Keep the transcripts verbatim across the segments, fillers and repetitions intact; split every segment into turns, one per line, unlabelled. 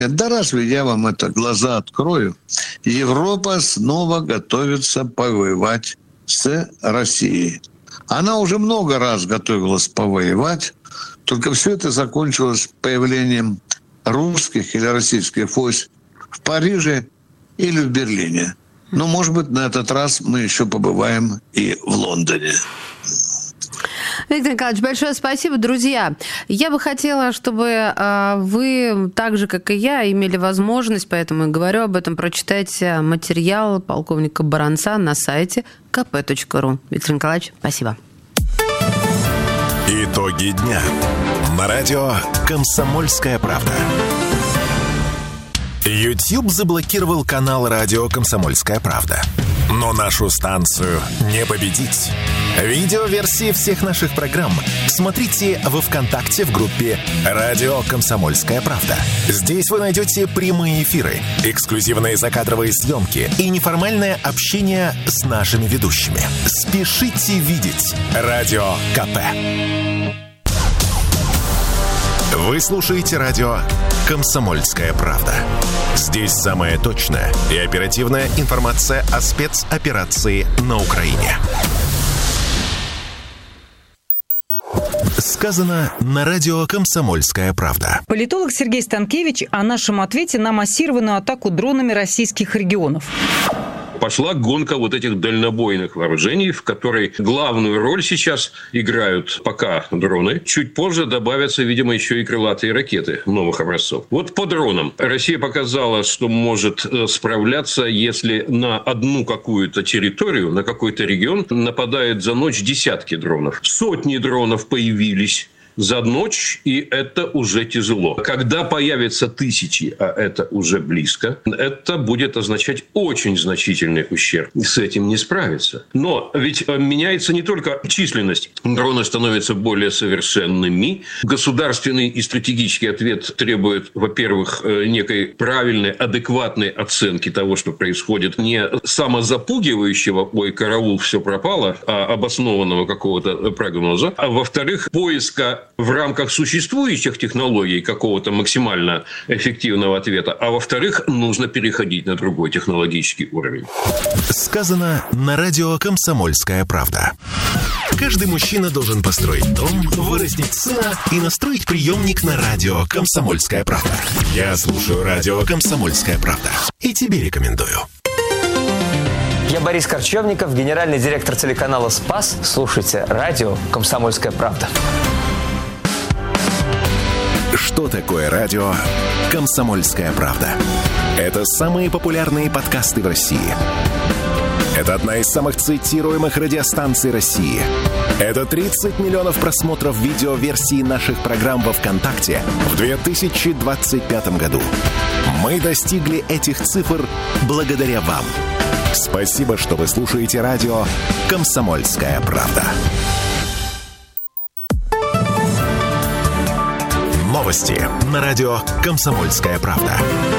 Да разве я вам это глаза открою? Европа снова готовится повоевать с Россией. Она уже много раз готовилась повоевать, только все это закончилось появлением русских или российских войск в Париже или в Берлине. Но, может быть, на этот раз мы еще побываем и в Лондоне.
Виктор Николаевич, большое спасибо. Друзья, я бы хотела, чтобы вы, так же, как и я, имели возможность, поэтому и говорю об этом, прочитать материал полковника Баранца на сайте ка пэ точка ру. Виктор Николаевич, спасибо.
Итоги дня. На радио «Комсомольская правда». YouTube заблокировал канал радио «Комсомольская правда». Но нашу станцию не победить. Видеоверсии всех наших программ смотрите во ВКонтакте в группе «Радио Комсомольская правда». Здесь вы найдете прямые эфиры, эксклюзивные закадровые съемки и неформальное общение с нашими ведущими. Спешите видеть Радио КП. Вы слушаете радио «Комсомольская правда». Здесь самая точная и оперативная информация о спецоперации на Украине. Сказано на радио «Комсомольская правда».
Политолог Сергей Станкевич о нашем ответе на массированную атаку дронами российских регионов.
Пошла гонка вот этих дальнобойных вооружений, в которой главную роль сейчас играют пока дроны. Чуть позже добавятся, видимо, еще и крылатые ракеты новых образцов. Вот по дронам. Россия показала, что может справляться, если на одну какую-то территорию, на какой-то регион нападает за ночь десятки дронов. Сотни дронов появились за ночь, и это уже тяжело. Когда появятся тысячи, а это уже близко, это будет означать очень значительный ущерб. С этим не справиться. Но ведь меняется не только численность. Дроны становятся более совершенными. Государственный и стратегический ответ требует, во-первых, некой правильной, адекватной оценки того, что происходит. Не самозапугивающего «ой, караул, все пропало», а обоснованного какого-то прогноза. А во-вторых, поиска в рамках существующих технологий какого-то максимально эффективного ответа, а во-вторых, нужно переходить на другой технологический уровень.
Сказано на радио «Комсомольская правда». Каждый мужчина должен построить дом, вырастить сына и настроить приемник на радио «Комсомольская правда». Я слушаю радио «Комсомольская правда» и тебе рекомендую.
Я Борис Корчевников, генеральный директор телеканала «Спас». Слушайте радио «Комсомольская правда».
Что такое радио «Комсомольская правда»? Это самые популярные подкасты в России. Это одна из самых цитируемых радиостанций России. Это тридцать миллионов просмотров видеоверсии наших программ во ВКонтакте в две тысячи двадцать пятом году. Мы достигли этих цифр благодаря вам. Спасибо, что вы слушаете радио «Комсомольская правда». Новости на радио «Комсомольская правда».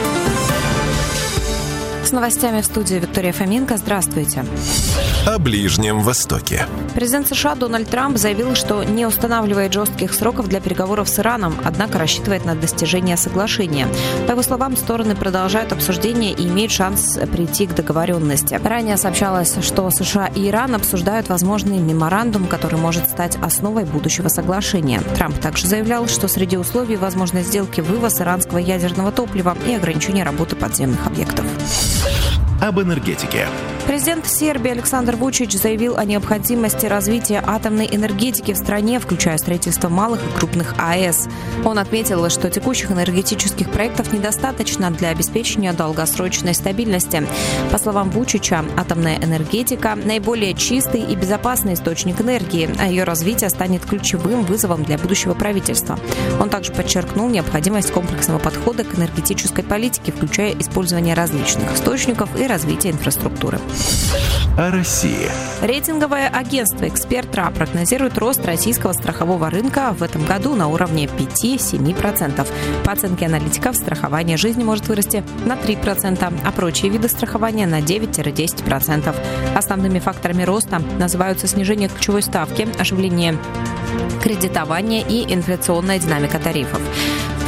С новостями в студии Виктория Фоменко. Здравствуйте.
О Ближнем Востоке.
Президент США Дональд Трамп заявил, что не устанавливает жестких сроков для переговоров с Ираном, однако рассчитывает на достижение соглашения. По его словам, стороны продолжают обсуждение и имеют шанс прийти к договоренности. Ранее сообщалось, что США и Иран обсуждают возможный меморандум, который может стать основой будущего соглашения. Трамп также заявлял, что среди условий возможной сделки вывоз иранского ядерного топлива и ограничение работы подземных объектов.
Об энергетике.
Президент Сербии Александр Вучич заявил о необходимости развития атомной энергетики в стране, включая строительство малых и крупных АЭС. Он отметил, что текущих энергетических проектов недостаточно для обеспечения долгосрочной стабильности. По словам Вучича, атомная энергетика – наиболее чистый и безопасный источник энергии, а ее развитие станет ключевым вызовом для будущего правительства. Он также подчеркнул необходимость комплексного подхода к энергетической политике, включая использование различных источников и развитие инфраструктуры.
О России.
Рейтинговое агентство «Эксперт.ра» прогнозирует рост российского страхового рынка в этом году на уровне пять-семь процентов. По оценке аналитиков, страхование жизни может вырасти на три процента, а прочие виды страхования на девять-десять процентов. Основными факторами роста называются снижение ключевой ставки, оживление кредитования и инфляционная динамика тарифов. В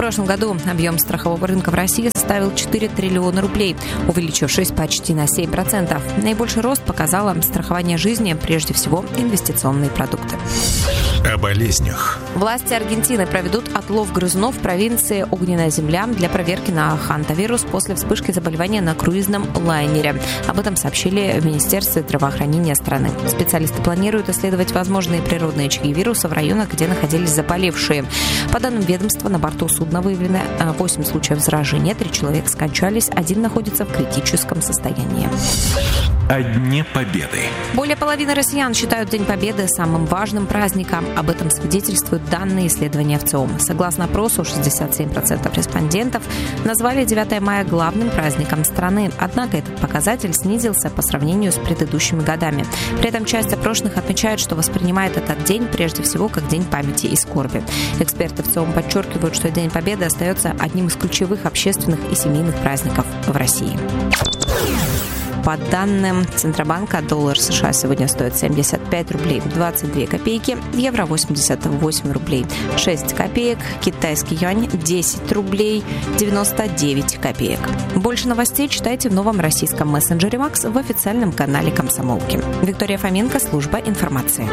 прошлом году объем страхового рынка в России составил четыре триллиона рублей, увеличившись почти на семь процентов. Наибольший рост показало страхование жизни, прежде всего инвестиционные продукты.
О болезнях.
Власти Аргентины проведут отлов грызунов в провинции Огненная земля для проверки на хантавирус после вспышки заболевания на круизном лайнере. Об этом сообщили в Министерстве здравоохранения страны. Специалисты планируют исследовать возможные природные очаги вируса в районах, где находились заболевшие. По данным ведомства, на борту судна выявлено восемь случаев заражения, три человека скончались, один находится в критическом состоянии.
О Дне Победы.
Более половины россиян считают День Победы самым важным праздником. Об этом свидетельствуют данные исследования ВЦИОМ. Согласно опросу, шестьдесят семь процентов респондентов назвали девятое мая главным праздником страны. Однако этот показатель снизился по сравнению с предыдущими годами. При этом часть опрошенных отмечает, что воспринимает этот день прежде всего как день памяти и скорби. Эксперты ВЦИОМ подчеркивают, что День Победы остается одним из ключевых общественных и семейных праздников в России. По данным Центробанка, доллар США сегодня стоит семьдесят пять рублей двадцать две копейки, евро восемьдесят восемь рублей шесть копеек, китайский юань десять рублей девяносто девять копеек. Больше новостей читайте в новом российском мессенджере Макс в официальном канале Комсомолки. Виктория Фоменко, служба информации.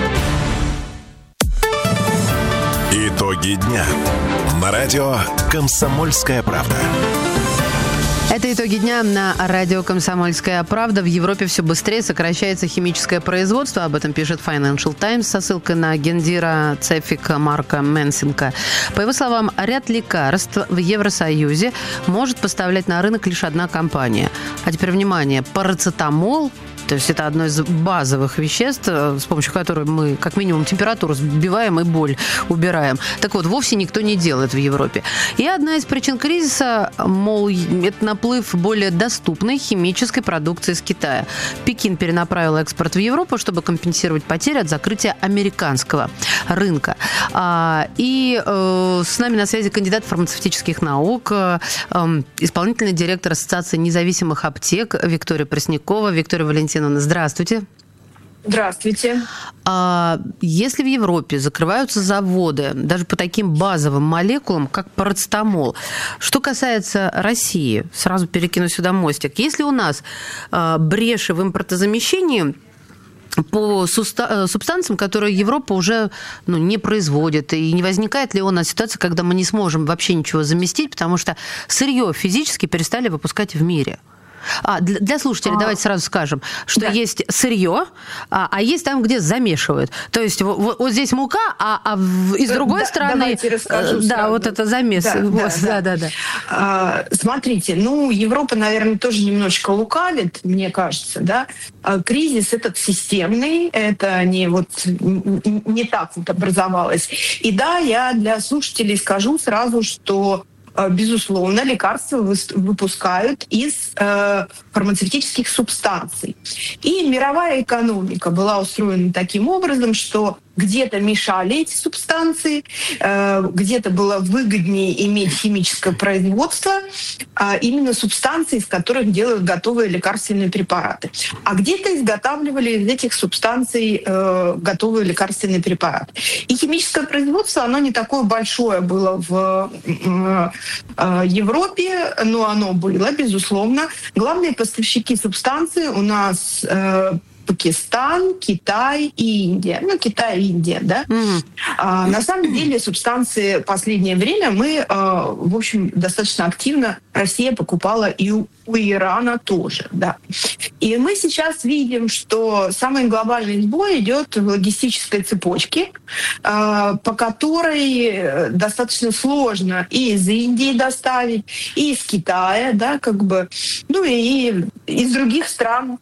Итоги дня. На радио «Комсомольская правда».
Это итоги дня на радио «Комсомольская правда». В Европе все быстрее сокращается химическое производство. Об этом пишет Financial Times со ссылкой на гендира Цефика Марка Менсенка. По его словам, ряд лекарств в Евросоюзе может поставлять на рынок лишь одна компания. А теперь внимание, парацетамол. То есть это одно из базовых веществ, с помощью которой мы как минимум температуру сбиваем и боль убираем. Так вот, вовсе никто не делает в Европе. И одна из причин кризиса, мол, это наплыв более доступной химической продукции из Китая. Пекин перенаправил экспорт в Европу, чтобы компенсировать потери от закрытия американского рынка. И с нами на связи кандидат фармацевтических наук, исполнительный директор Ассоциации независимых аптек Виктория Преснякова. Виктория Валентиновна, здравствуйте.
Здравствуйте.
А если в Европе закрываются заводы даже по таким базовым молекулам, как парацетамол, что касается России, сразу перекину сюда мостик, есть ли у нас а, бреши в импортозамещении по субстанциям, которые Европа уже ну, не производит, и не возникает ли у нас ситуация, когда мы не сможем вообще ничего заместить, потому что сырье физически перестали выпускать в мире? А, для, для слушателей а, давайте сразу скажем, что да. есть сырье, а, а есть там, где замешивают. То есть вот, вот здесь мука, а, а в, из другой да, стороны, да, сразу. Вот это замес. Да, вот, да, да. Да, да.
А, смотрите, ну Европа, наверное, тоже немножечко лукавит, мне кажется, да. Кризис этот системный, это не вот не так вот образовалось. И да, я для слушателей скажу сразу, что безусловно, лекарства выпускают из э, фармацевтических субстанций. И мировая экономика была устроена таким образом, что где-то мешали эти субстанции, э, где-то было выгоднее иметь химическое производство, а именно субстанции, из которых делают готовые лекарственные препараты. А где-то изготавливали из этих субстанций э, готовые лекарственные препараты. И химическое производство, оно не такое большое было в э, э, Европе, но оно было, безусловно. Главные поставщики субстанций у нас э, Пакистан, Китай и Индия. Ну, Китай и Индия, да. Mm-hmm. А, на самом деле субстанции в последнее время мы, а, в общем, достаточно активно Россия покупала и у, у Ирана тоже, да. И мы сейчас видим, что самый глобальный сбой идет в логистической цепочке, а, по которой достаточно сложно и из Индии доставить, и из Китая, да, как бы, ну и из других стран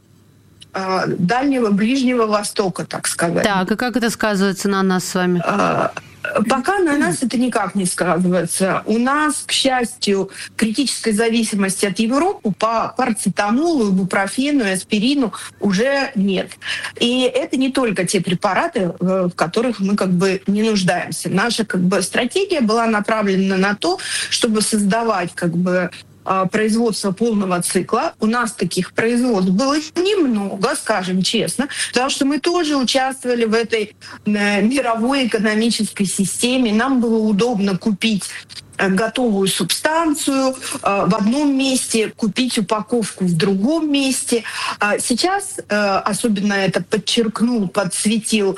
Дальнего, Ближнего Востока, так сказать.
Так, и как это сказывается на нас с вами?
Пока на нас это никак не сказывается. У нас, к счастью, критической зависимости от Европы по парацетамолу, ибупрофену и аспирину уже нет. И это не только те препараты, в которых мы как бы не нуждаемся. Наша как бы стратегия была направлена на то, чтобы создавать как бы производства полного цикла. У нас таких производств было немного, скажем честно, потому что мы тоже участвовали в этой мировой экономической системе. Нам было удобно купить готовую субстанцию в одном месте, купить упаковку в другом месте. Сейчас, особенно это подчеркнул, подсветил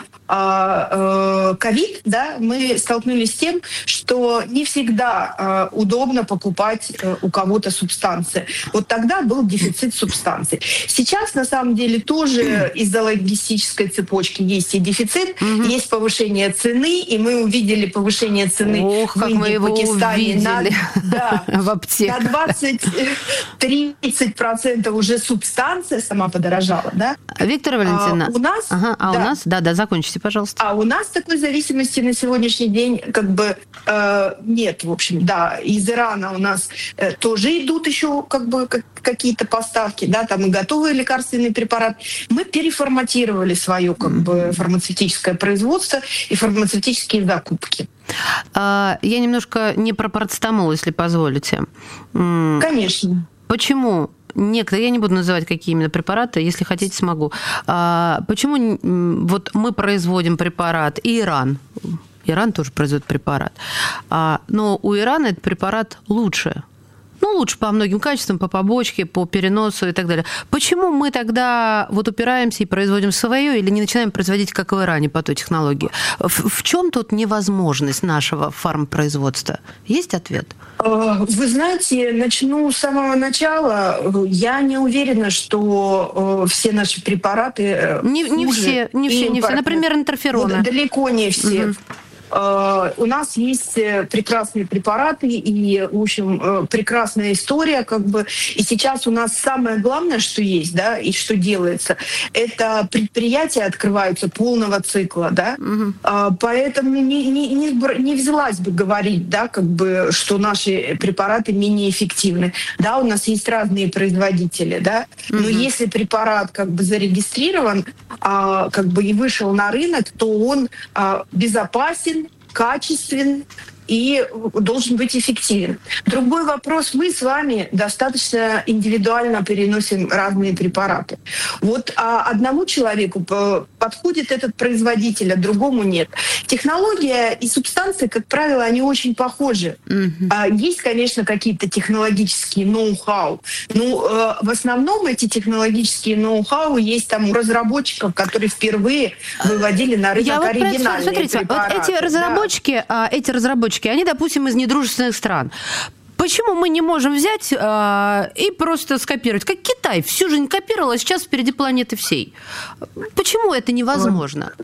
ковид, да, мы столкнулись с тем, что не всегда удобно покупать у кого-то субстанции. Вот тогда был дефицит субстанций. Сейчас, на самом деле, тоже из-за логистической цепочки есть и дефицит, угу. есть повышение цены, и мы увидели повышение цены
Ох,
в Индии, Пакистане на, да,
в аптеках.
На двадцать-тридцать процентов уже субстанция сама подорожала. Да?
Виктория Валентиновна,
а у нас,
ага, а
да,
у нас, да, да, закончите, пожалуйста.
А у нас такой зависимости на сегодняшний день как бы э, нет, в общем, да. Из Ирана у нас э, тоже идут еще как бы как, какие-то поставки, да, там и готовый лекарственный препарат. Мы переформатировали свое как бы фармацевтическое производство и фармацевтические закупки.
Я немножко не про парацетамол, если позволите.
Конечно.
Почему? Некоторые, я не буду называть, какие именно препараты, если хотите, смогу. А, почему вот мы производим препарат, и Иран, Иран тоже производит препарат, а, но у Ирана этот препарат лучше. Ну, лучше по многим качествам, по побочке, по переносу и так далее. Почему мы тогда вот упираемся и производим свое или не начинаем производить, как в Иране, по той технологии? В, в чем тут невозможность нашего фармпроизводства? Есть ответ?
Вы знаете, начну с самого начала. Я не уверена, что все наши препараты
Не, не все, не все, не все. Например, интерфероны.
Вот, далеко не все. Угу. У нас есть прекрасные препараты и, в общем, прекрасная история, как бы. И сейчас у нас самое главное, что есть, да, и что делается, это предприятия открываются полного цикла, да. Угу. Поэтому не, не, не, не взялась бы говорить, да, как бы, что наши препараты менее эффективны. Да, у нас есть разные производители, да. Но угу. если препарат как бы зарегистрирован, как бы и вышел на рынок, то он безопасен, качествен и должен быть эффективен. Другой вопрос. Мы с вами достаточно индивидуально переносим разные препараты. Вот а одному человеку подходит этот производитель, а другому нет. Технология и субстанции, как правило, они очень похожи. Mm-hmm. Есть, конечно, какие-то технологические ноу-хау. Но в основном эти технологические ноу-хау есть там у разработчиков, которые впервые выводили на рынок
Я
оригинальные
вот, смотрите,
препараты.
Вот эти разработчики, да. эти разработчики, они, допустим, из недружественных стран. Почему мы не можем взять э, и просто скопировать? Как Китай всю жизнь копировал, а сейчас впереди планеты всей. Почему это невозможно?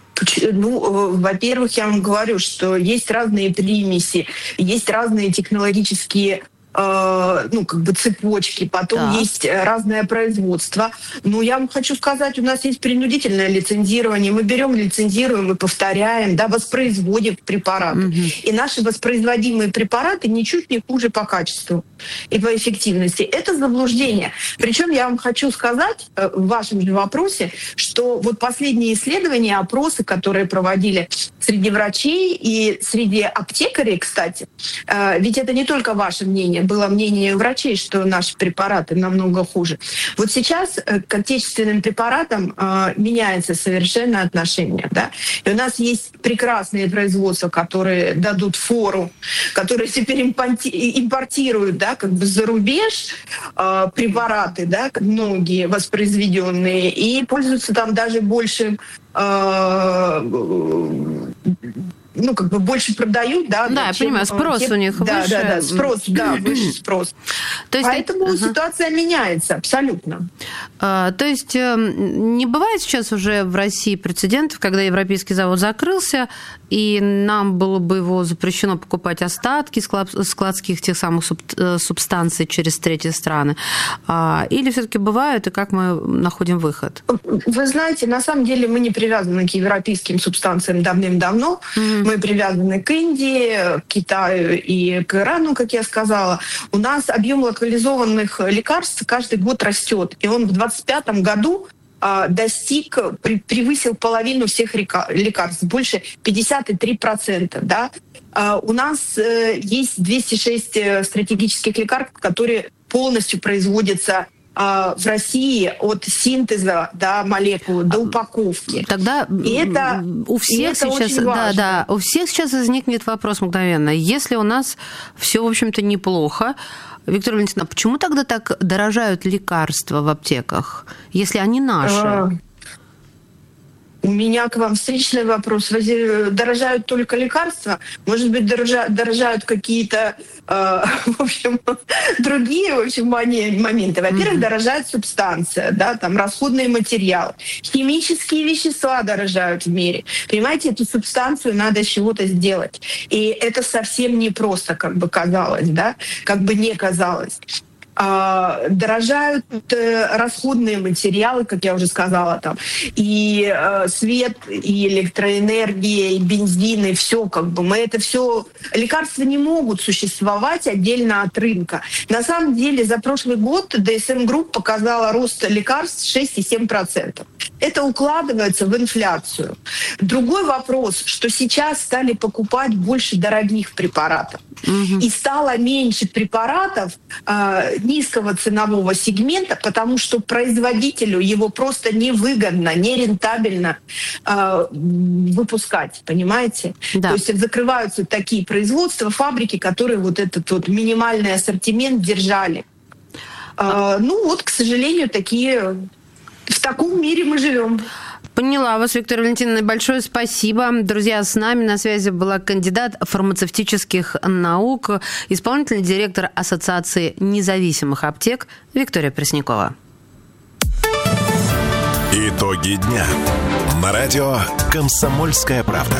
Ну, во-первых, я вам говорю, что есть разные примеси, есть разные технологические ну, как бы цепочки, потом да. есть разное производство. Но я вам хочу сказать, у нас есть принудительное лицензирование. Мы берем, лицензируем и повторяем, да, воспроизводим препараты. Угу. И наши воспроизводимые препараты ничуть не хуже по качеству и по эффективности. Это заблуждение. Причем я вам хочу сказать в вашем же вопросе, что вот последние исследования, опросы, которые проводили среди врачей и среди аптекарей, кстати, ведь это не только ваше мнение, было мнение врачей, что наши препараты намного хуже. Вот сейчас к отечественным препаратам э, меняется совершенно отношение. Да? И у нас есть прекрасные производства, которые дадут фору, которые теперь импортируют, да, как бы за рубеж э, препараты, да, многие воспроизведенные, и пользуются там даже больше э, ну, как бы больше продают, да.
Да,
чем,
я понимаю, спрос
тем,
у них
да,
выше.
Да, да, спрос, да, выше спрос.
То есть
Поэтому
это...
ситуация ага. меняется абсолютно.
А, то есть не бывает сейчас уже в России прецедентов, когда европейский завод закрылся, и нам было бы его запрещено покупать остатки складских тех самых субстанций через третьи страны. А, или все-таки бывают, и как мы находим выход?
Вы знаете, на самом деле мы не привязаны к европейским субстанциям давным-давно. Mm-hmm. Мы привязаны к Индии, к Китаю и к Ирану, как я сказала. У нас объем локализованных лекарств каждый год растет. И он в двадцать пятом году а, достиг, при, превысил половину всех лекарств, больше пятьдесят три процента. Да? А, у нас а, есть двести шесть стратегических лекарств, которые полностью производятся в России от синтеза, да, молекул до упаковки.
Тогда
и это,
у всех
и это
сейчас, да, да, у всех сейчас возникнет вопрос мгновенно. Если у нас все, в общем-то, неплохо, Виктория Валентиновна, почему тогда так дорожают лекарства в аптеках, если они наши?
У меня к вам встречный вопрос. Дорожают только лекарства? Может быть, дорожа, дорожают какие-то, э, в общем, другие, в общем, моменты. Во-первых, mm-hmm. дорожает субстанция, да, там, расходные материалы. Химические вещества дорожают в мире. Понимаете, эту субстанцию надо с чего-то сделать. И это совсем не просто, как бы казалось, да, как бы не казалось. Uh, дорожают uh, расходные материалы, как я уже сказала, там, и uh, свет, и электроэнергия, и бензин, и все, как бы, мы это все... Лекарства не могут существовать отдельно от рынка. На самом деле, за прошлый год ди эс эм Group показала рост лекарств шесть целых семь десятых процента. Это укладывается в инфляцию. Другой вопрос, что сейчас стали покупать больше дорогих препаратов. Mm-hmm. И стало меньше препаратов э, низкого ценового сегмента, потому что производителю его просто невыгодно, нерентабельно э, выпускать, понимаете? Да. То есть закрываются такие производства, фабрики, которые вот этот вот минимальный ассортимент держали. Э, ну вот, к сожалению, такие... В таком мире мы живем.
Поняла вас, Виктория Валентиновна. Большое спасибо. Друзья, с нами на связи была кандидат фармацевтических наук, исполнительный директор Ассоциации независимых аптек Виктория Преснякова.
Итоги дня. На радио «Комсомольская правда».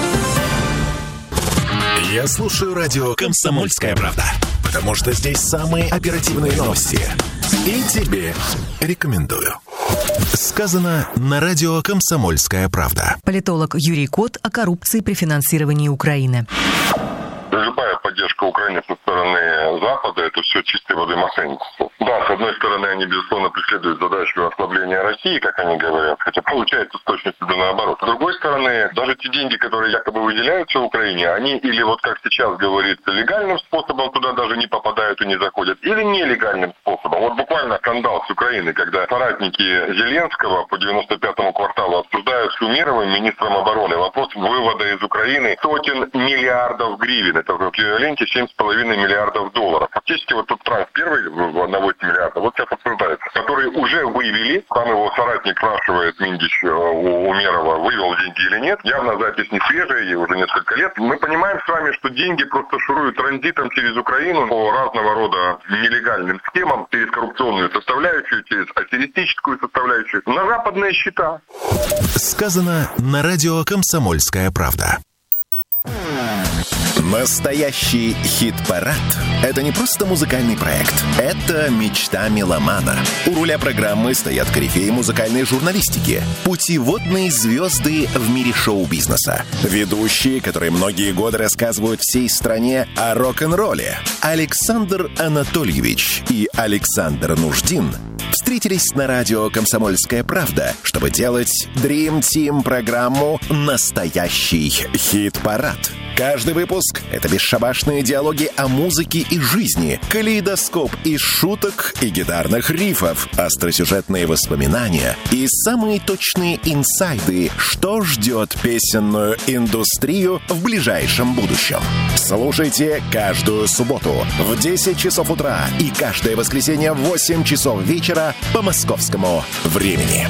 Я слушаю радио «Комсомольская правда», потому что здесь самые оперативные новости. И тебе рекомендую. Сказано на радио «Комсомольская правда».
Политолог Юрий Кот о коррупции при финансировании Украины.
Любая поддержка Украины со стороны Запада – это все чистой воды мошенничество. Да, с одной стороны, они, безусловно, преследуют задачу ослабления России, как они говорят, хотя получается с точностью до наоборот. С другой стороны, даже те деньги, которые якобы выделяются Украине, они или вот как сейчас говорится, легальным способом туда даже не попадают и не заходят, или нелегальным способом. Вот буквально скандал с Украиной, когда соратники Зеленского по девяносто пятому кварталу обсуждают с Умеровым, министром обороны, вопрос вывода из Украины сотен миллиардов гривен. Это в эквиваленте семь с половиной миллиардов долларов. Фактически вот тут транс первый в одна восемь миллиарда, вот сейчас обсуждается, который уже вывели, там его соратник спрашивает, Миндич у Умерова, вывел деньги или нет. Явно запись не свежая, ей уже несколько лет. Мы понимаем с вами, что деньги просто шуруют транзитом через Украину по разного рода нелегальным схемам, через коррупционную составляющую, через аферистическую составляющую, на западные счета.
Сказано на радио «Комсомольская правда». Настоящий хит-парад – это не просто музыкальный проект. Это мечта меломана. У руля программы стоят корифеи музыкальной журналистики, путеводные звезды в мире шоу-бизнеса, ведущие, которые многие годы рассказывают всей стране о рок-н-ролле. Александр Анатольевич и Александр Нуждин встретились на радио «Комсомольская правда», чтобы делать Dream Team программу «Настоящий хит-парад». Каждый выпуск — это бесшабашные диалоги о музыке и жизни, калейдоскоп из шуток и гитарных рифов, остросюжетные воспоминания и самые точные инсайды, что ждет песенную индустрию в ближайшем будущем. Слушайте каждую субботу в десять часов утра и каждое воскресенье в восемь часов вечера по московскому времени.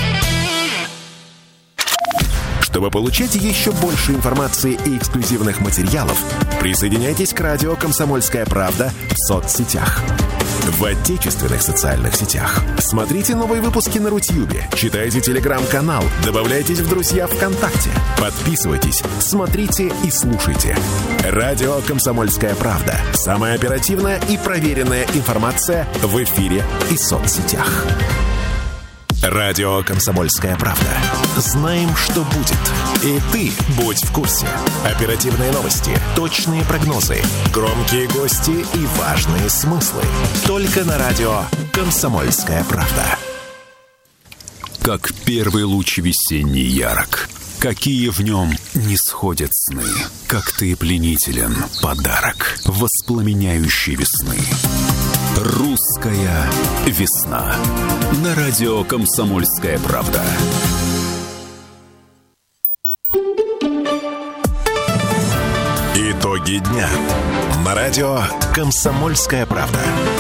Чтобы получать еще больше информации и эксклюзивных материалов, присоединяйтесь к радио «Комсомольская правда» в соцсетях. В отечественных социальных сетях. Смотрите новые выпуски на Рутьюбе, читайте телеграм-канал, добавляйтесь в друзья ВКонтакте, подписывайтесь, смотрите и слушайте. Радио «Комсомольская правда». Самая оперативная и проверенная информация в эфире и соцсетях. Радио «Комсомольская правда». Знаем, что будет. И ты будь в курсе. Оперативные новости, точные прогнозы, громкие гости и важные смыслы. Только на радио «Комсомольская правда».
Как первый луч весенний ярок, какие в нем не сходят сны. Как ты пленителен, подарок воспламеняющей весны. Русская весна. На радио «Комсомольская правда».
Итоги дня. На радио «Комсомольская правда».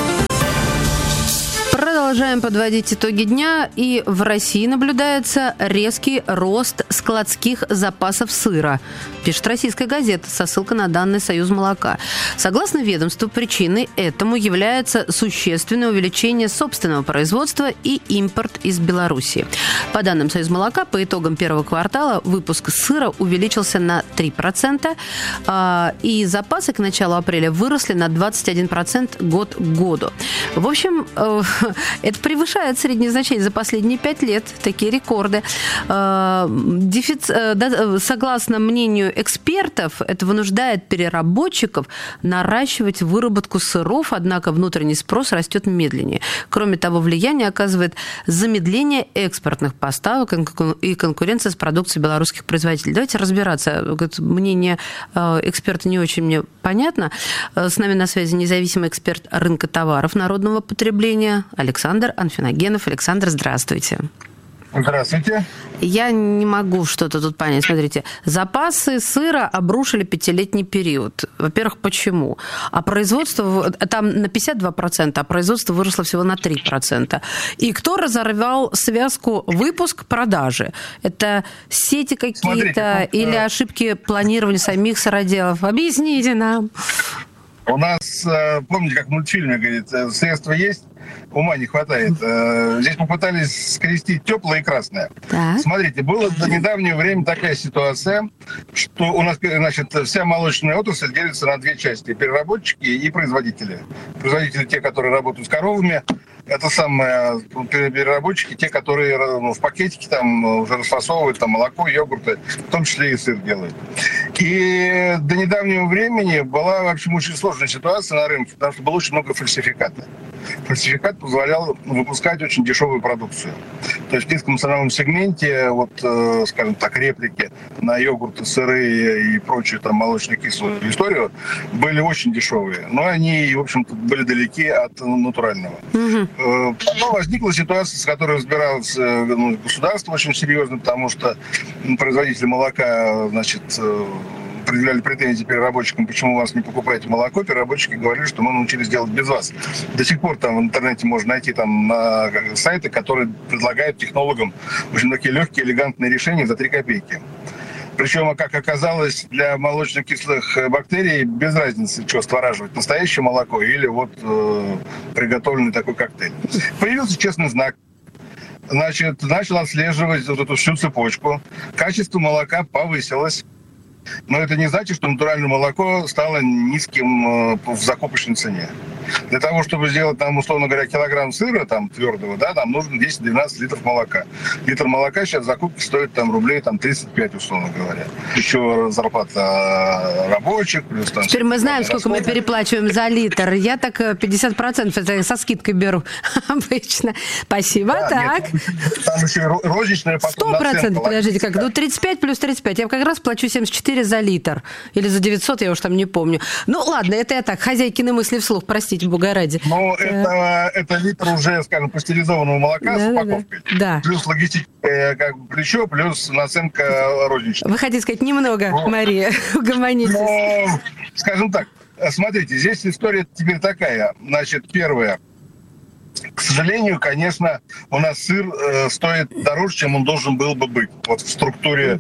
Продолжаем подводить итоги дня, и в России наблюдается резкий рост складских запасов сыра, пишет «Российская газета» со ссылкой на данные Союзмолока. Согласно ведомству, причиной этому является существенное увеличение собственного производства и импорт из Беларуси. По данным Союзмолока, по итогам первого квартала выпуск сыра увеличился на три процента, и запасы к началу апреля выросли на двадцать один процент год к году. В общем, это превышает среднее значение за последние пять лет, такие рекорды. Дефицит, согласно мнению экспертов, это вынуждает переработчиков наращивать выработку сыров, однако внутренний спрос растет медленнее. Кроме того, влияние оказывает замедление экспортных поставок и конкуренция с продукцией белорусских производителей. Давайте разбираться. Мнение эксперта не очень мне понятно. С нами на связи независимый эксперт рынка товаров народного потребления Александр Анфиногенов. Александр, здравствуйте.
Здравствуйте.
Я не могу что-то тут понять. Смотрите, запасы сыра обрушили пятилетний период. Во-первых, почему? А производство там на пятьдесят два процента, а производство выросло всего на три процента. И кто разорвал связку выпуск-продажи? Это сети какие-то Смотрите, ну, или ошибки планирования самих сыроделов? Объясните нам.
У нас, помните, как в мультфильме говорит, средства есть, ума не хватает. Здесь попытались скрестить теплое и красное. Так. Смотрите, была до недавнего времени такая ситуация, что у нас, значит, вся молочная отрасль делится на две части: переработчики и производители. Производители те, которые работают с коровами, это самые переработчики, те, которые ну, в пакетике там уже расфасовывают там молоко, йогурты, в том числе и сыр делают. И до недавнего времени была, в общем, очень сложная ситуация на рынке, потому что было очень много фальсификата. Фальсификат позволял выпускать очень дешевую продукцию. То есть в низком ценовом сегменте, вот, э, скажем так, реплики на йогурты, сыры и прочую там молочно-кислую историю были очень дешевые. Но они, в общем-то, были далеки от натурального. Mm-hmm. Потом возникла ситуация, с которой разбиралось ну, государство очень серьезно, потому что производители молока, значит, предъявляли претензии переработчикам, почему у вас не покупаете молоко. Переработчики говорили, что мы научились делать без вас. До сих пор там в интернете можно найти там на сайты, которые предлагают технологам очень такие легкие, элегантные решения за три копейки. Причем, как оказалось, для молочно-кислых бактерий без разницы, что створаживать, настоящее молоко или вот э, приготовленный такой коктейль. Появился честный знак. Значит, начал отслеживать вот эту всю цепочку. Качество молока повысилось. Но это не значит, что натуральное молоко стало низким в закупочной цене. Для того, чтобы сделать, там, условно говоря, килограмм сыра там, твердого, да, там нужно десять-двенадцать литров молока. Литр молока сейчас в закупке стоит там, рублей там, тридцать пять, условно говоря. Еще зарплата рабочих. Плюс, там,
Теперь мы знаем, сколько расходы. Мы переплачиваем за литр. Я так пятьдесят процентов это со скидкой беру обычно. Спасибо. Да, так.
Нет, там, там еще розничная потом
сто процентов, подождите, как? Ну, тридцать пять плюс тридцать пять. Я как раз плачу семьдесят четыре за литр. Или за девятьсот, я уж там не помню. Ну, ладно, это я так, хозяйкины мысли вслух, простите, бога ради.
Ну, это, это литр уже, скажем, пастеризованного молока да, с упаковкой.
Да.
Плюс логистическое как бы, плечо, плюс наценка розничная.
Вы хотите сказать немного, ну, Мария, угомонитесь.
Ну, скажем так, смотрите, здесь история теперь такая. Значит, первое. К сожалению, конечно, у нас сыр э, стоит дороже, чем он должен был бы быть. Вот в структуре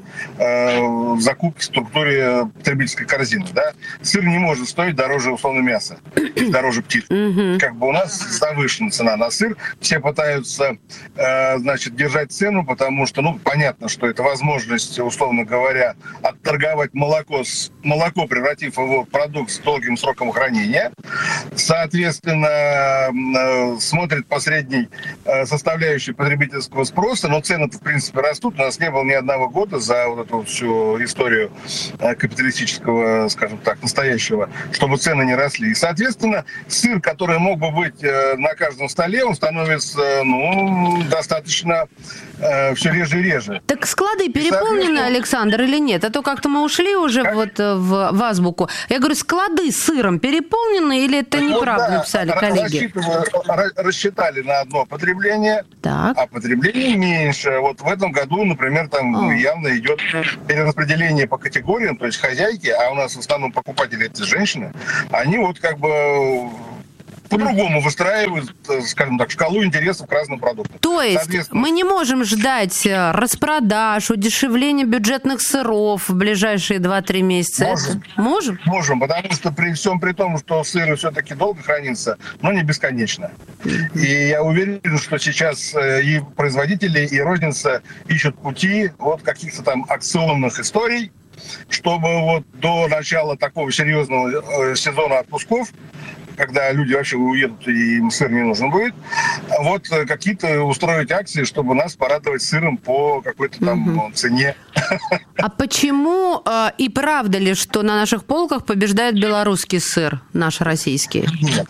э, закупки, в структуре потребительской корзины. Да? Сыр не может стоить дороже, условно, мяса, дороже птицы. Mm-hmm. Как бы у нас завышена цена на сыр. Все пытаются, э, значит, держать цену, потому что, ну, понятно, что это возможность, условно говоря, отторговать молоко, с, молоко, превратив его в продукт с долгим сроком хранения. Соответственно, э, смотрят смотрит по средней э, составляющей потребительского спроса, но цены-то, в принципе, растут. У нас не было ни одного года за вот эту всю историю э, капиталистического, скажем так, настоящего, чтобы цены не росли. И, соответственно, сыр, который мог бы быть э, на каждом столе, он становится, ну, достаточно э, все реже и реже.
Так склады переполнены, Александр, или нет? А то как-то мы ушли уже как? вот в, в азбуку. Я говорю, склады с сыром переполнены или это неправда, вот, да, написали коллеги?
Рассчитали на одно потребление,
так.
а потребление меньше. Вот в этом году, например, там а. явно идет перераспределение по категориям, то есть хозяйки, а у нас в основном покупатели это женщины, они вот как бы по-другому выстраивают, скажем так, шкалу интересов к разным продуктам.
То есть мы не можем ждать распродаж, удешевления бюджетных сыров в ближайшие два-три месяца?
Можем.
Можем?
Можем, потому что при всем при том, что сыр все-таки долго хранится, но не бесконечно. И я уверен, что сейчас и производители, и розница ищут пути вот каких-то там акционных историй, чтобы вот до начала такого серьезного сезона отпусков, когда люди вообще уедут и им сыр не нужен будет, вот какие-то устроить акции, чтобы нас порадовать сыром по какой-то там угу. цене.
А почему и правда ли, что на наших полках побеждает белорусский сыр, наш российский?
Нет.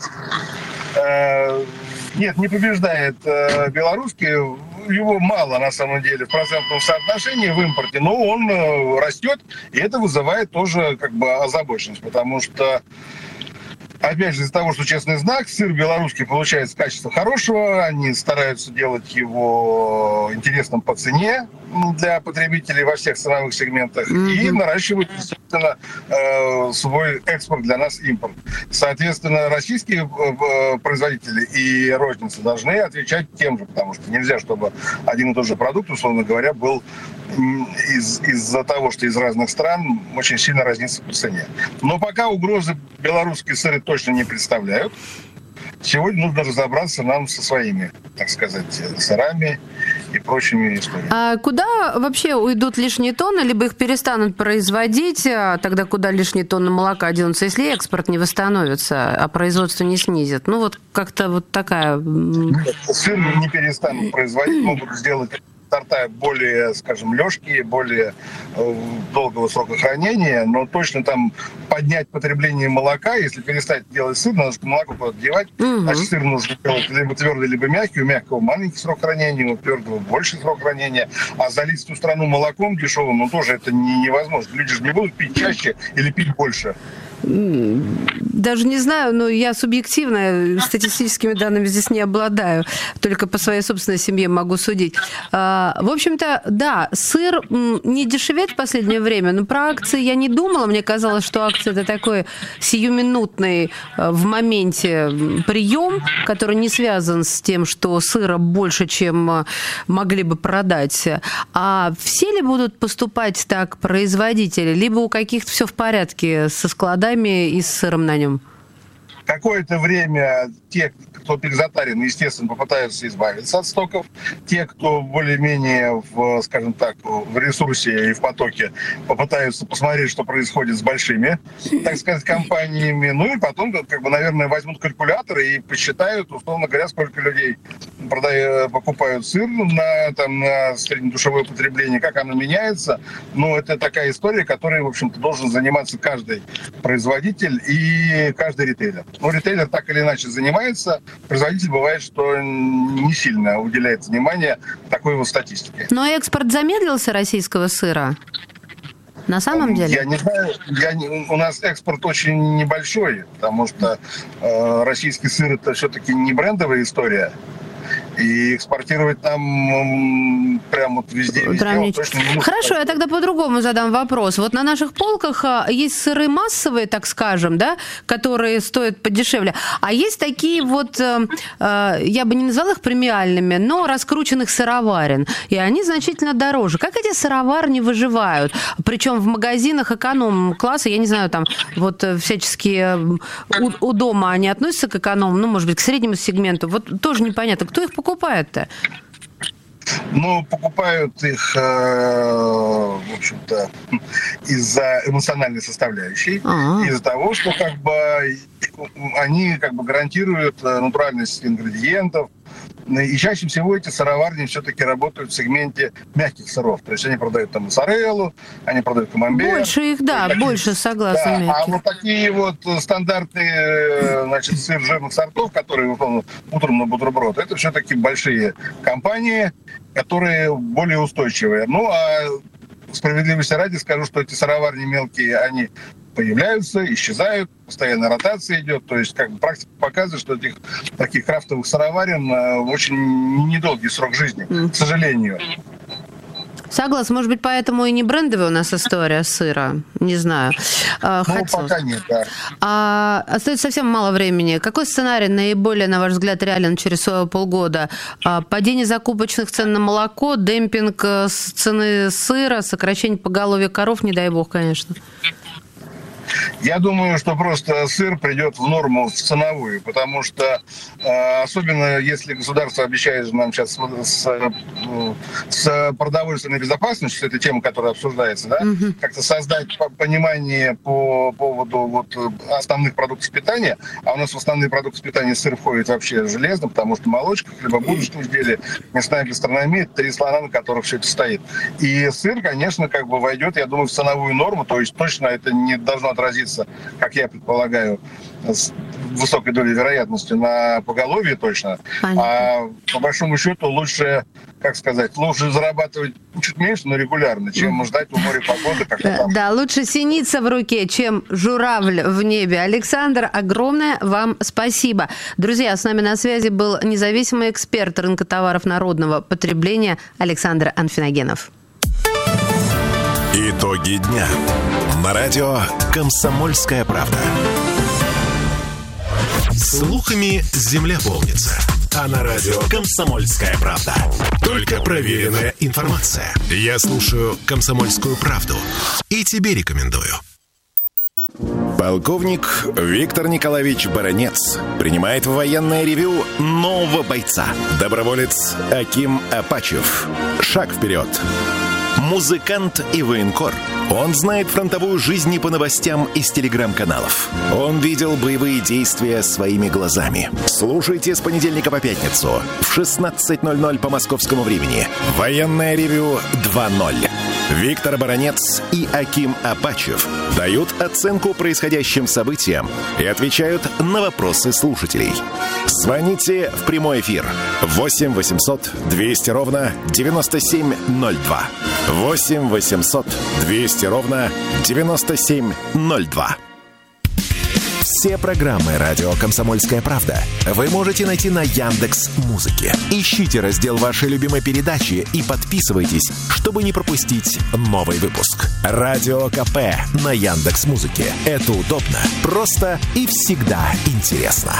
Нет, не побеждает белорусский. Его мало, на самом деле, в процентном соотношении в импорте, но он растет, и это вызывает тоже как бы озабоченность, потому что опять же, из-за того, что честный знак, сыр белорусский получается качество хорошего, они стараются делать его интересным по цене для потребителей во всех ценовых сегментах mm-hmm. и наращивают, естественно, свой экспорт, для нас импорт. Соответственно, российские производители и розницы должны отвечать тем же, потому что нельзя, чтобы один и тот же продукт, условно говоря, был из- из-за того, что из разных стран очень сильно разнится по цене. Но пока угрозы белорусские сыры точно не представляют. Сегодня нужно разобраться нам со своими, так сказать, сырами и прочими историями.
А куда вообще уйдут лишние тонны, либо их перестанут производить, а тогда куда лишние тонны молока денутся, если экспорт не восстановится, а производство не снизит? Ну вот как-то вот такая...
Нет, сыр не перестанут производить, могут сделать сорта более, скажем, лёгкие, более э, долгого срока хранения, но точно там поднять потребление молока, если перестать делать сыр, надо же молоко куда-то девать, угу. значит, сыр нужно делать либо твердый, либо мягкий, у мягкого маленький срок хранения, у твердого больший срок хранения, а залить всю страну молоком дешевым, ну тоже это не, невозможно. Люди же не будут пить чаще или пить больше.
Даже не знаю, но я субъективно статистическими данными здесь не обладаю. Только по своей собственной семье могу судить. В общем-то, да, сыр не дешевеет в последнее время, но про акции я не думала. Мне казалось, что акции – это такой сиюминутный в моменте прием, который не связан с тем, что сыра больше, чем могли бы продать. А все ли будут поступать так производители? Либо у каких-то все в порядке со складами и с сыром на нем?
Какое-то время те, кто перезатарен, естественно, попытаются избавиться от стоков. Те, кто более-менее, в, скажем так, в ресурсе и в потоке, попытаются посмотреть, что происходит с большими, так сказать, компаниями. Ну и потом, как бы, наверное, возьмут калькуляторы и посчитают, условно говоря, сколько людей продают, покупают сыр на, там, на среднедушевое потребление, как оно меняется. Но это такая история, которой, в общем-то, должен заниматься каждый производитель и каждый ритейлер. Ну, ритейлер так или иначе занимается. Производитель бывает, что не сильно уделяет внимание такой вот статистике.
Но экспорт замедлился российского сыра? На самом деле?
Я не знаю. Я не, у нас экспорт очень небольшой, потому что э, российский сыр – это все-таки не брендовая история. И экспортировать там прямо вот везде, везде он точно не нужно.
Хорошо, я тогда по-другому задам вопрос. Вот на наших полках есть сыры массовые, так скажем, да, которые стоят подешевле, а есть такие вот, я бы не назвала их премиальными, но раскрученных сыроварен, и они значительно дороже. Как эти сыроварни выживают? Причем в магазинах эконом-класса, я не знаю, там вот всяческие у, у дома они относятся к эконом, ну, может быть, к среднему сегменту, вот тоже непонятно, кто их покупает-то?
но покупают их, в общем-то, из-за эмоциональной составляющей, А-а-а. из-за того, что как бы они как бы гарантируют натуральность ингредиентов. И чаще всего эти сыроварни все-таки работают в сегменте мягких сыров. То есть они продают там моцареллу, они продают камамбер.
Больше их, да, такие, больше, согласна.
Да, а вот такие вот стандартные, значит, сыр жирных сортов, которые выполнены утром на бутерброд, это все-таки большие компании, которые более устойчивые. Ну, а справедливости ради скажу, что эти сыроварни мелкие, они появляются, исчезают, постоянно ротация идет. То есть как бы практика показывает, что этих таких крафтовых сыроварен очень недолгий срок жизни, mm. к сожалению.
Согласна. Может быть, поэтому и не брендовая у нас история сыра. Не знаю.
Ну, Хотелось. Пока нет, да.
А, остается совсем мало времени. Какой сценарий наиболее, на ваш взгляд, реален через полгода? А, падение закупочных цен на молоко, демпинг цены сыра, сокращение поголовья коров, не дай бог, конечно.
Я думаю, что просто сыр придет в норму, в ценовую, потому что э, особенно если государство обещает нам сейчас с, с продовольственной безопасностью, это тема, которая обсуждается, да, угу. как-то создать понимание по поводу вот, основных продуктов питания, а у нас в основные продукты питания сыр входит вообще железно, потому что молочка, хлебобулочные изделия, мясная гастрономия, три слона, на которых все это стоит. И сыр, конечно, как бы войдет, я думаю, в ценовую норму, то есть точно это не должно отразиться, как я предполагаю, с высокой долей вероятности на поголовье точно. Понятно. А по большому счету лучше, как сказать, лучше зарабатывать чуть меньше, но регулярно, чем ждать у моря погоды. Как
да, да, лучше синица в руке, чем журавль в небе. Александр, огромное вам спасибо. Друзья, с нами на связи был независимый эксперт рынка товаров народного потребления Александр Анфиногенов.
Итоги дня. На радио «Комсомольская правда». Слухами земля полнится. А на радио «Комсомольская правда» только проверенная информация. Я слушаю «Комсомольскую правду» и тебе рекомендую. Полковник Виктор Николаевич Баранец принимает в военное ревью нового бойца. Доброволец Аким Апачев. Шаг вперед. Музыкант и военкор. Он знает фронтовую жизнь не по новостям из телеграм-каналов. Он видел боевые действия своими глазами. Слушайте с понедельника по пятницу в шестнадцать ноль ноль по московскому времени. Военное ревью два ноль. Виктор Баранец и Аким Апачев дают оценку происходящим событиям и отвечают на вопросы слушателей. Звоните в прямой эфир восемь восемьсот двести ровно девяносто семь ноль два. восемь восемьсот двести ровно девяносто семь ноль два. Все программы «Радио Комсомольская правда» вы можете найти на Яндекс.Музыке. Ищите раздел вашей любимой передачи и подписывайтесь, чтобы не пропустить новый выпуск. Радио КП на Яндекс.Музыке. Это удобно, просто и всегда интересно.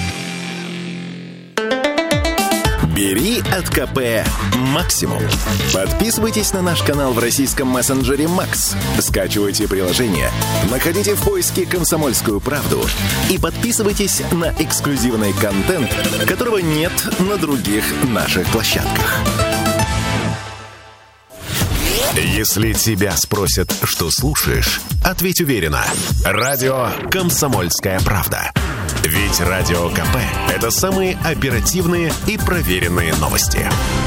Бери от КП максимум. Подписывайтесь на наш канал в российском мессенджере Макс. Скачивайте приложение, находите в поиске «Комсомольскую правду» и подписывайтесь на эксклюзивный контент, которого нет на других наших площадках. Если тебя спросят, что слушаешь, ответь уверенно. Радио «Комсомольская правда». Ведь Радио КП – это самые оперативные и проверенные новости.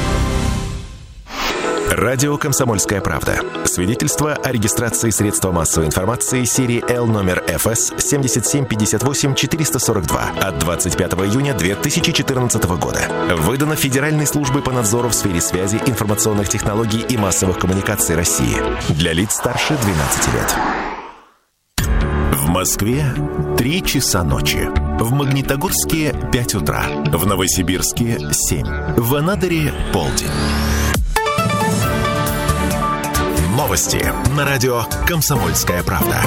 Радио «Комсомольская правда». Свидетельство о регистрации средства массовой информации серии Л номер эф эс семь семь пять восемь четыре сорок два от двадцать пятого июня две тысячи четырнадцатого года. Выдано Федеральной службой по надзору в сфере связи, информационных технологий и массовых коммуникаций России. Для лиц старше двенадцати лет. В Москве три часа ночи. В Магнитогорске пять утра. В Новосибирске семь. В Анадыре полдень. Новости на радио «Комсомольская правда».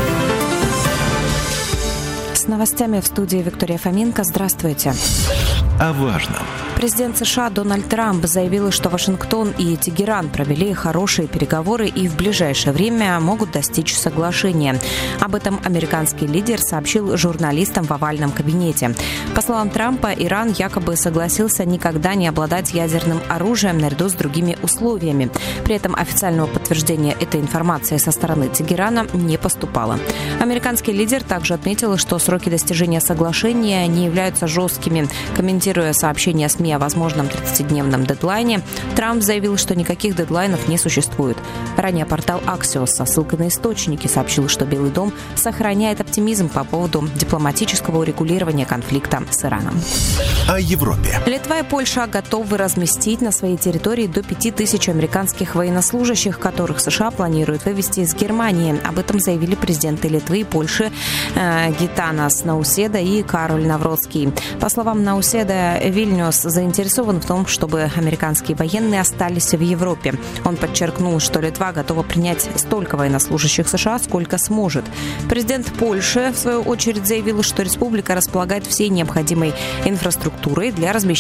С новостями в студии Виктория Фоменко. Здравствуйте.
О важном
Президент США Дональд Трамп заявил, что Вашингтон и Тегеран провели хорошие переговоры и в ближайшее время могут достичь соглашения. Об этом американский лидер сообщил журналистам в овальном кабинете. По словам Трампа, Иран якобы согласился никогда не обладать ядерным оружием наряду с другими условиями. При этом официального подтверждения этой информации со стороны Тегерана не поступало. Американский лидер также отметил, что сроки достижения соглашения не являются жесткими. Комментируя сообщение СМИ о возможном тридцатидневном дедлайне, Трамп заявил, что никаких дедлайнов не существует. Ранее портал Axios со ссылкой на источники сообщил, что Белый дом сохраняет оптимизм по поводу дипломатического урегулирования конфликта с Ираном.
О Европе.
Литва и Польша готовы разместить на своей территории до пяти тысяч американских военнослужащих, которых США планируют вывести из Германии. Об этом заявили президенты Литвы и Польши э, Гитанас Науседа и Кароль Навроцкий. По словам Науседа, Вильнюс заинтересован в том, чтобы американские военные остались в Европе. Он подчеркнул, что Литва готова принять столько военнослужащих США, сколько сможет. Президент Польши, в свою очередь, заявил, что республика располагает всей необходимой инфраструктурой для размещения